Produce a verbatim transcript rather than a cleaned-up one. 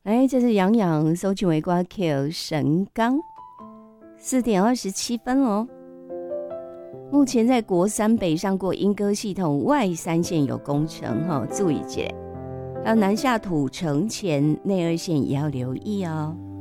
哎，这是杨洋搜寻为瓜 Q 神冈，四点二十七分哦。目前在国三北上过莺歌系统外三线有工程哈、哦，注意一下。还有南下土城前内二线也要留意哦。